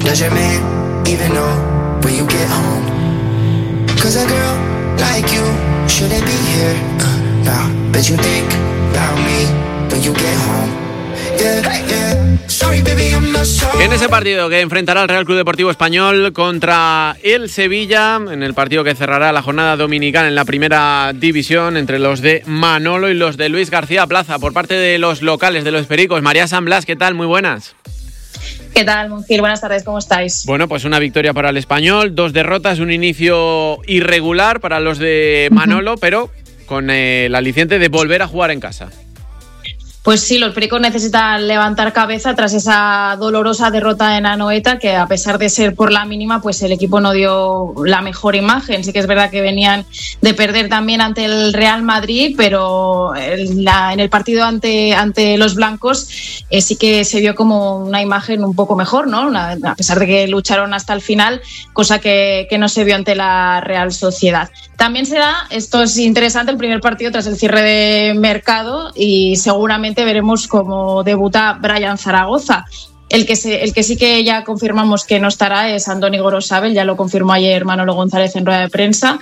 Does your man even know when you get home? Cause a girl like you shouldn't be here now. Bet you think about me when you get home. Sorry, baby, I'm not sorry. En ese partido que enfrentará el Real Club Deportivo Español contra el Sevilla, en el partido que cerrará la jornada dominical en la primera división entre los de Manolo y los de Luis García Plaza, por parte de los locales, de los pericos. María San Blas, ¿qué tal? Muy buenas. ¿Qué tal, Monfil? Buenas tardes, ¿cómo estáis? Bueno, pues una victoria para el Español, 2 derrotas, un inicio irregular para los de Manolo, pero con el aliciente de volver a jugar en casa. Pues sí, los pericos necesitan levantar cabeza tras esa dolorosa derrota en Anoeta, que a pesar de ser por la mínima, pues el equipo no dio la mejor imagen. Sí que es verdad que venían de perder también ante el Real Madrid, pero en el partido ante los blancos sí que se vio como una imagen un poco mejor, ¿no? A pesar de que lucharon hasta el final, cosa que no se vio ante la Real Sociedad. También será, esto es interesante, el primer partido tras el cierre de mercado y seguramente veremos cómo debuta Brian Zaragoza. El que sí que ya confirmamos que no estará es Andoni Gorosabel, ya lo confirmó ayer Manolo González en rueda de prensa,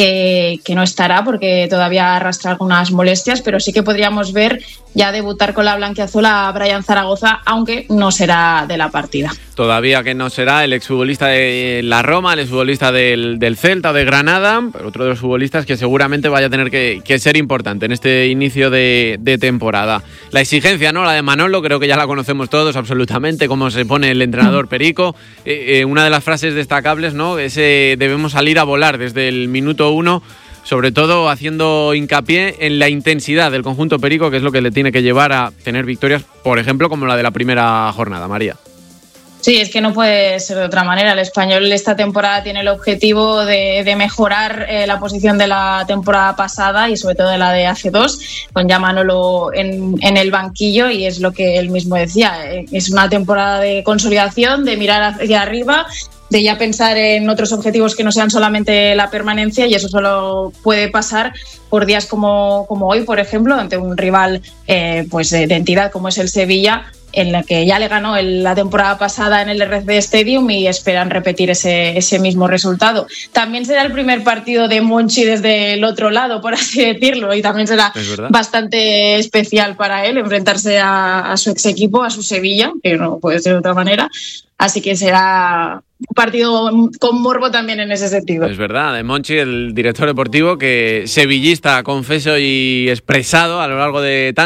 que no estará porque todavía arrastra algunas molestias, pero sí que podríamos ver ya debutar con la blanquiazul a Brian Zaragoza, aunque no será de la partida. Todavía que no será el exfutbolista de la Roma, el exfutbolista del Celta o de Granada, pero otro de los futbolistas que seguramente vaya a tener que ser importante en este inicio de temporada. La exigencia, ¿no? La de Manolo, creo que ya la conocemos todos absolutamente, cómo se pone el entrenador Perico. Una de las frases destacables, ¿no? Es debemos salir a volar desde el minuto 1, sobre todo haciendo hincapié en la intensidad del conjunto perico, que es lo que le tiene que llevar a tener victorias, por ejemplo, como la de la primera jornada, María. Sí, es que no puede ser de otra manera. El Español esta temporada tiene el objetivo de mejorar la posición de la temporada pasada y sobre todo de la de hace 2, con ya Manolo en el banquillo, y es lo que él mismo decía. Es una temporada de consolidación, de mirar hacia arriba, de ya pensar en otros objetivos que no sean solamente la permanencia, y eso solo puede pasar por días como hoy, por ejemplo, ante un rival pues de entidad como es el Sevilla, en la que ya le ganó la temporada pasada en el RC Stadium y esperan repetir ese mismo resultado. También será el primer partido de Monchi desde el otro lado, por así decirlo, y también será bastante especial para él enfrentarse a su ex equipo, a su Sevilla, que no puede ser de otra manera. Así que será un partido con morbo también en ese sentido. Es verdad, de Monchi, el director deportivo, que sevillista, confeso y expresado a lo largo de